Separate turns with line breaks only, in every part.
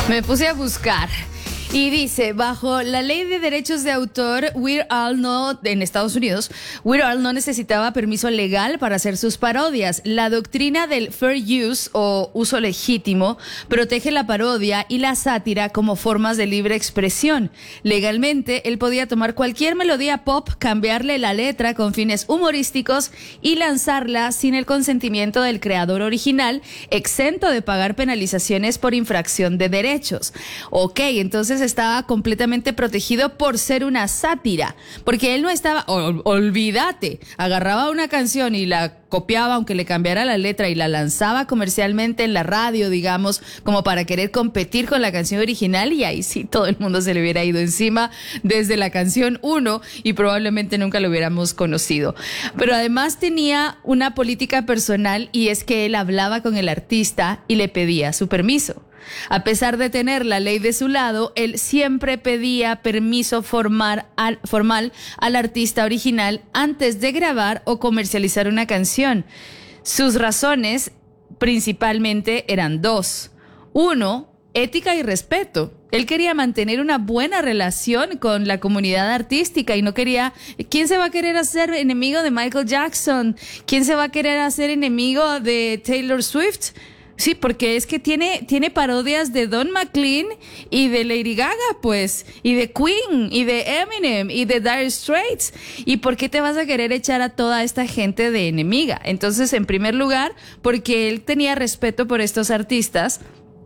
Me puse a buscar. Y dice, bajo la ley de derechos de autor, en Estados Unidos, Weird Al no necesitaba permiso legal para hacer sus parodias. La doctrina del fair use o uso legítimo protege la parodia y la sátira como formas de libre expresión. Legalmente, él podía tomar cualquier melodía pop, cambiarle la letra con fines humorísticos y lanzarla sin el consentimiento del creador original, exento de pagar penalizaciones por infracción de derechos. Ok, entonces estaba completamente protegido por ser una sátira, porque él no estaba, olvídate, agarraba una canción y la copiaba aunque le cambiara la letra y la lanzaba comercialmente en la radio, digamos, como para querer competir con la canción original, y ahí sí todo el mundo se le hubiera ido encima desde la canción 1 y probablemente nunca lo hubiéramos conocido. Pero además tenía una política personal, y es que él hablaba con el artista y le pedía su permiso. A pesar de tener la ley de su lado, él siempre pedía permiso formal al artista original antes de grabar o comercializar una canción. Sus razones principalmente eran dos. Uno, ética y respeto. Él quería mantener una buena relación con la comunidad artística y no quería... ¿Quién se va a querer hacer enemigo de Michael Jackson? ¿Quién se va a querer hacer enemigo de Taylor Swift? Sí, porque es que tiene parodias de Don McLean y de Lady Gaga, pues, y de Queen, y de Eminem, y de Dire Straits. ¿Y por qué te vas a querer echar a toda esta gente de enemiga? Entonces, en primer lugar, porque él tenía respeto por estos artistas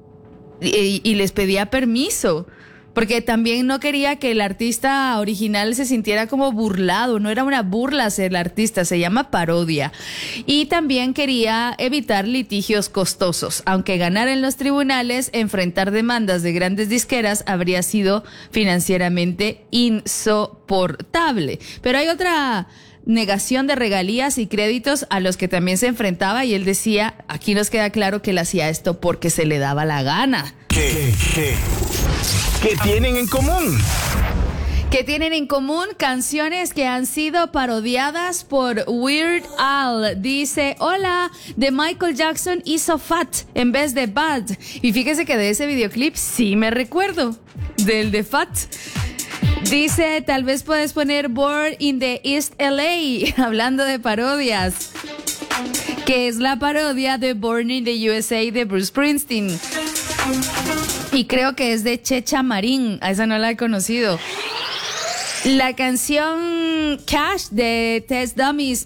y les pedía permiso. Porque también no quería que el artista original se sintiera como burlado. No era una burla ser el artista, se llama parodia. Y también quería evitar litigios costosos. Aunque ganar en los tribunales, enfrentar demandas de grandes disqueras habría sido financieramente insoportable. Pero hay otra negación de regalías y créditos a los que también se enfrentaba, y él decía, aquí nos queda claro que él hacía esto porque se le daba la gana.
¿Qué tienen en común?
¿Qué tienen en común? Canciones que han sido parodiadas por Weird Al. Dice, hola, de Michael Jackson hizo Fat en vez de Bad. Y fíjese que de ese videoclip sí me recuerdo, del de Fat. Dice, tal vez puedes poner Born in the East LA, hablando de parodias, que es la parodia de Born in the USA de Bruce Springsteen. Y creo que es de Checha Marín, a esa no la he conocido. La canción Cash de Test Dummies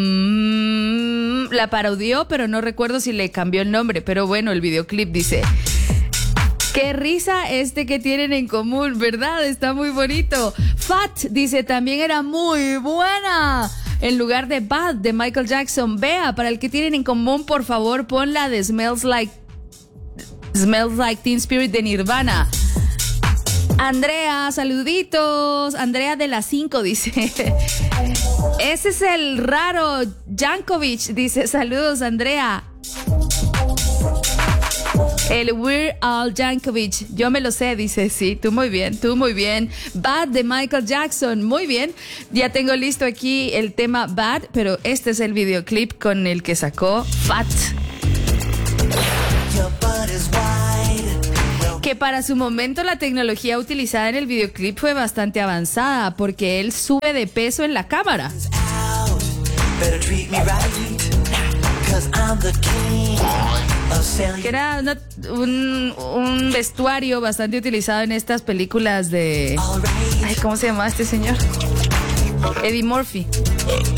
la parodió, pero no recuerdo si le cambió el nombre. Pero bueno, el videoclip dice, qué risa que tienen en común, ¿verdad? Está muy bonito. Fat, dice, también era muy buena. En lugar de Bad de Michael Jackson. Vea, para el que tienen en común, por favor, pon la de Smells Like Teen Spirit de Nirvana. Andrea, saluditos. Andrea de las 5 dice, ese es el raro Jankovic, dice, saludos Andrea. El Weird Al Yankovic, yo me lo sé, dice, sí, tú muy bien. Bad de Michael Jackson, muy bien. Ya tengo listo aquí el tema Bad, pero este es el videoclip con el que sacó Fat. Que para su momento la tecnología utilizada en el videoclip fue bastante avanzada, porque él sube de peso en la cámara. Que era un vestuario bastante utilizado en estas películas de... Ay, ¿cómo se llamaba este señor? Eddie Murphy.